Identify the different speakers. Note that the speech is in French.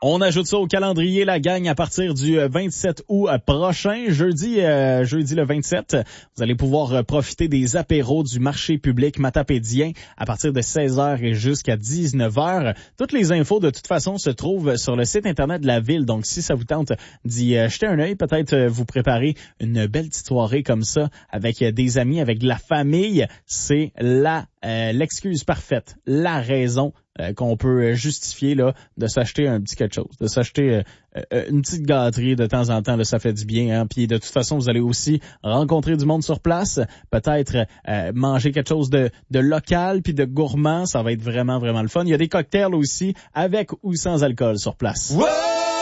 Speaker 1: On ajoute ça au calendrier, la gang, à partir du 27 août prochain, jeudi le 27. Vous allez pouvoir profiter des apéros du marché public matapédien à partir de 16h et jusqu'à 19h. Toutes les infos, de toute façon, se trouvent sur le site Internet de la ville. Donc, si ça vous tente d'y jeter un œil, peut-être vous préparer une belle petite soirée comme ça avec des amis, avec de la famille, c'est l'excuse parfaite, la raison qu'on peut justifier là de s'acheter un petit quelque chose, de s'acheter une petite gâterie de temps en temps, là, ça fait du bien, hein. Puis de toute façon, vous allez aussi rencontrer du monde sur place, peut-être manger quelque chose de local puis de gourmand, ça va être vraiment vraiment le fun. Il y a des cocktails aussi avec ou sans alcool sur place.
Speaker 2: Wow!